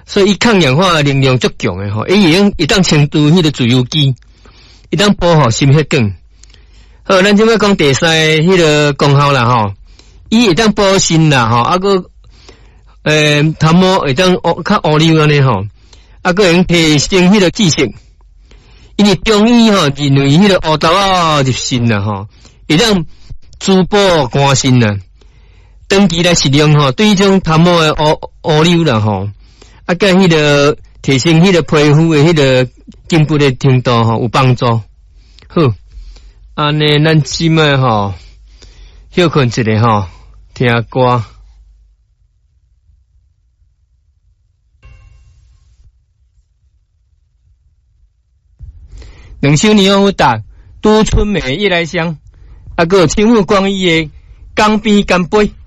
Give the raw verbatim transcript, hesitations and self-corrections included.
所以伊抗氧化的能量足强诶吼，伊会用一当清除迄个自由基，一当保护心血管。好，咱即摆讲第三迄个功效啦吼，伊会当保心啦吼，啊个诶头毛会当乌较乌溜安尼吼，啊个会用提升迄个记性。因为中医吼认为迄个乌豆仔入肾啦吼，会当滋补肝肾啦。长期来食用吼，对迄种头毛的乌乌溜啦吼，啊甲迄个提升迄个皮肤的迄个紧绷的程度吼有帮助。好，安尼咱即摆吼休困一下吼，听歌。两首年好达，都春美夜来香，啊个青木光一的江边干杯。